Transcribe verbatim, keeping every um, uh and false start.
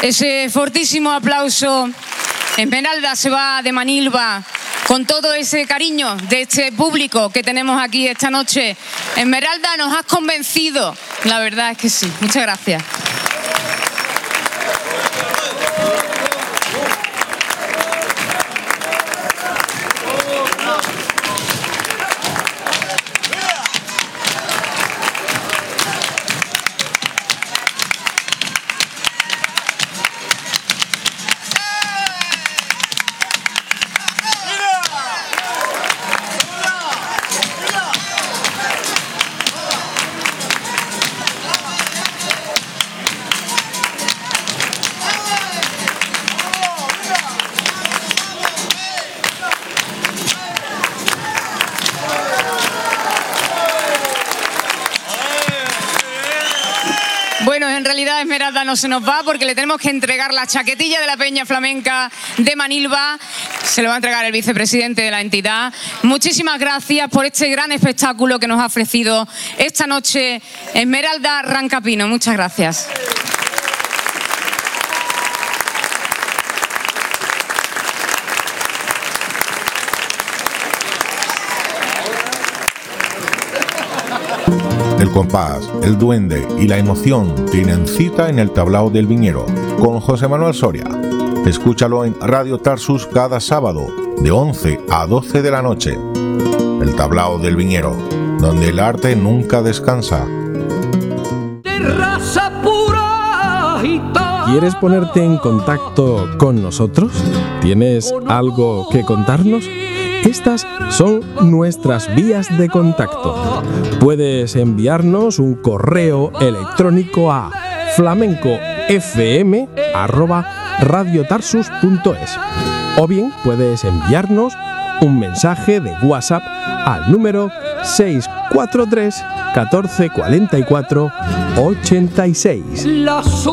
ese fortísimo aplauso. Esmeralda se va de Manilva con todo ese cariño de este público que tenemos aquí esta noche. Esmeralda, nos has convencido. La verdad es que sí. Muchas gracias. Bueno, en realidad Esmeralda no se nos va porque le tenemos que entregar la chaquetilla de la Peña Flamenca de Manilva. Se lo va a entregar el vicepresidente de la entidad. Muchísimas gracias por este gran espectáculo que nos ha ofrecido esta noche Esmeralda Rancapino. Muchas gracias. El compás, el duende y la emoción tienen cita en el Tablao del Viñero con José Manuel Soria. Escúchalo en Radio Tarsus cada sábado de once a doce de la noche. El Tablao del Viñero, donde el arte nunca descansa. ¿Quieres ponerte en contacto con nosotros? ¿Tienes algo que contarnos? Estas son nuestras vías de contacto. Puedes enviarnos un correo electrónico a flamencofm arroba radiotarsus punto es o bien puedes enviarnos un mensaje de WhatsApp al número seis cuatro tres catorce cuarenta y cuatro ochenta y seis.